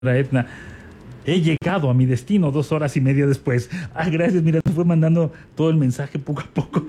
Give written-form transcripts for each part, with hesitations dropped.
Etna. He llegado a mi destino 2 horas y media después. Gracias, mira, me fue mandando todo el mensaje poco a poco.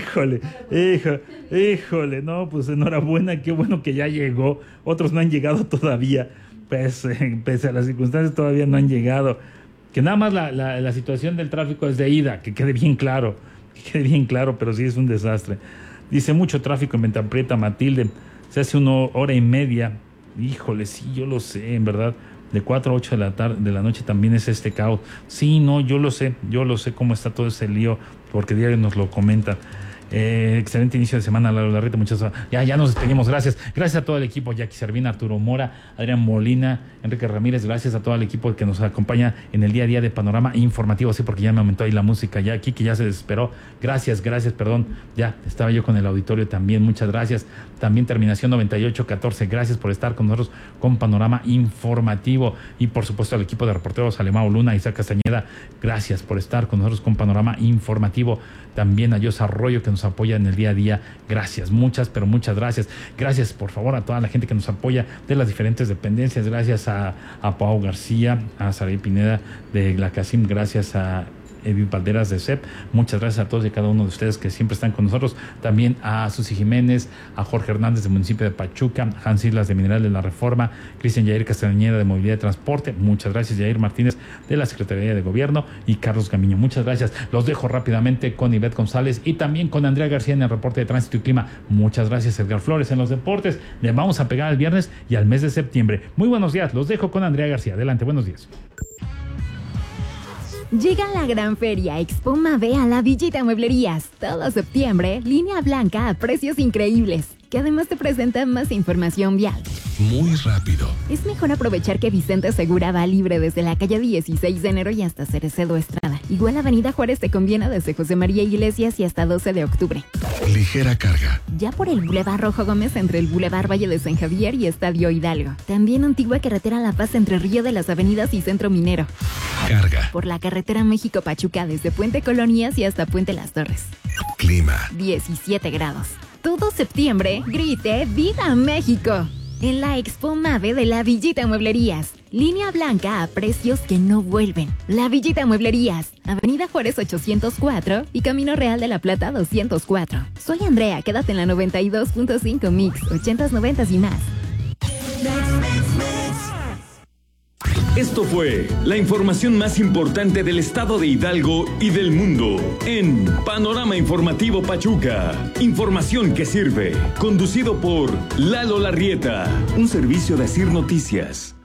Híjole, no, pues enhorabuena, qué bueno que ya llegó. Otros no han llegado todavía, pese a las circunstancias todavía no han llegado. Que nada más la situación del tráfico es de ida, que quede bien claro, pero sí es un desastre. Dice, mucho tráfico en Venta Prieta, Matilde, se hace 1 hora y media. Híjole, sí, yo lo sé, en verdad. De 4 a 8 de la noche también es este caos. Sí, no, yo lo sé cómo está todo ese lío, porque diario nos lo comentan. Excelente inicio de semana, Lalo Larreta, muchas gracias. Ya nos despedimos, gracias a todo el equipo, Jackie Servina, Arturo Mora, Adrián Molina, Enrique Ramírez, gracias a todo el equipo que nos acompaña en el día a día de Panorama Informativo, sí, porque ya me aumentó ahí la música, ya aquí que ya se desesperó, gracias, perdón, ya estaba yo con el auditorio también, muchas gracias, también terminación 9814, gracias por estar con nosotros con Panorama Informativo, y por supuesto al equipo de reporteros Alemão Luna, Isaac Castañeda, gracias por estar con nosotros con Panorama Informativo, también a Jos Arroyo que nos apoya en el día a día, gracias, muchas gracias, por favor a toda la gente que nos apoya de las diferentes dependencias, gracias a Pau García, a Saray Pineda de la Casim, gracias a Edith Valderas de CEP, muchas gracias a todos y cada uno de ustedes que siempre están con nosotros, también a Susi Jiménez, a Jorge Hernández del municipio de Pachuca, Hans Islas de Mineral de la Reforma, Cristian Yair Castañeda de Movilidad y Transporte, muchas gracias, Yair Martínez de la Secretaría de Gobierno y Carlos Gamiño, muchas gracias, los dejo rápidamente con Ivette González y también con Andrea García en el reporte de Tránsito y Clima, muchas gracias Edgar Flores en los deportes, le vamos a pegar al viernes y al mes de septiembre, muy buenos días, los dejo con Andrea García, adelante, buenos días. Llega la gran feria Expo Mave a la Villita Mueblerías. Todo septiembre, línea blanca a precios increíbles, que además te presenta más información vial. Muy rápido. Es mejor aprovechar que Vicente Segura va libre desde la calle 16 de enero y hasta Cerecedo Estrada. Igual Avenida Juárez te conviene desde José María Iglesias y hasta 12 de octubre. Ligera carga. Ya por el Boulevard Rojo Gómez entre el Boulevard Valle de San Javier y Estadio Hidalgo. También Antigua Carretera La Paz entre Río de las Avenidas y Centro Minero. Carga. Por la carretera México-Pachuca desde Puente Colonias y hasta Puente Las Torres. Clima. 17 grados. Todo septiembre, grite ¡Viva México! En la Expo Mave de la Villita Mueblerías. Línea blanca a precios que no vuelven. La Villita Mueblerías. Avenida Juárez 804 y Camino Real de la Plata 204. Soy Andrea, quédate en la 92.5 Mix, 80s, 90s y más. Esto fue la información más importante del estado de Hidalgo y del mundo en Panorama Informativo Pachuca. Información que sirve. Conducido por Lalo Larrieta. Un servicio de Asir Noticias.